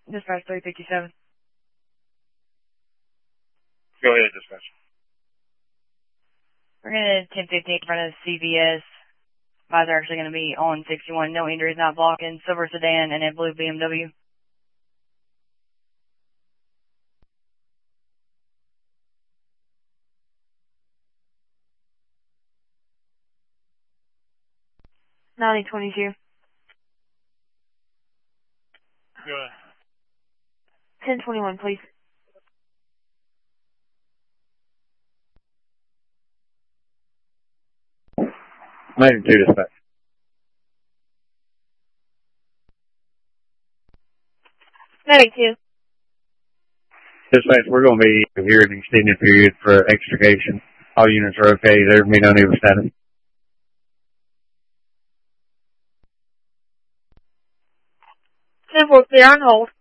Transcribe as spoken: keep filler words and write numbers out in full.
Dispatch three fifty-seven. Go ahead, dispatch. We're going to ten fifteen in front of C V S. Guys are actually going to be on sixty-one. No injuries, not blocking. Silver sedan and a blue B M W. ninety twenty-two. Go ahead. ten twenty-one, please. ninety-two, dispatch. ninety-two. Dispatch, we're going to be here an extended period for extrication. All units are okay. There may not even status. ten four, clear on hold.